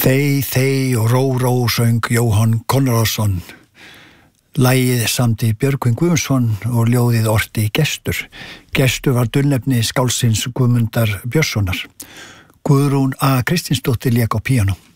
Þey og ró söng Jóhann Konráðsson. Lagið samdi Björgvin Guðmundsson og ljóðið orti Gestur. Gestur var dulnefni skáldsins Guðmundar Björnssonar. Guðrún A. Kristinsdóttir lék á píanó.